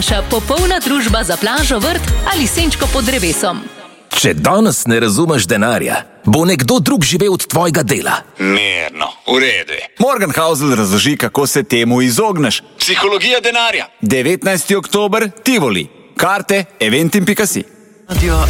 Popolna družba za plažo, vrt ali senčko pod drevesom. Če danes ne razumeš denarja, bo nekdo drug živel od tvojega dela. Mirno, v redu je. Morgenhausl razloži, kako se temu izogneš. Psihologija denarja. 19. oktober, Tivoli. Karte eventim.si. Radio